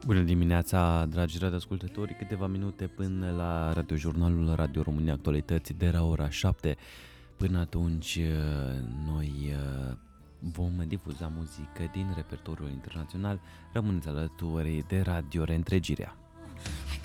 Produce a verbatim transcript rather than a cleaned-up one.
Bună dimineața, dragi radioascultători, câteva minute până la radiojurnalul Radio România Actualități de la ora șapte. Până atunci noi vom difuza muzică din repertoriul internațional. Rămâneți alături de Radio Reîntregirea.